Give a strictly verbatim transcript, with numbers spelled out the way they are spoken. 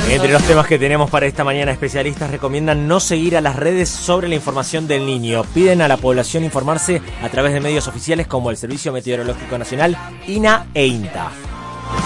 Entre los temas que tenemos para esta mañana, especialistas recomiendan no seguir a las redes sobre la información del Niño. Piden a la población informarse a través de medios oficiales como el Servicio Meteorológico Nacional, I N A e INTA.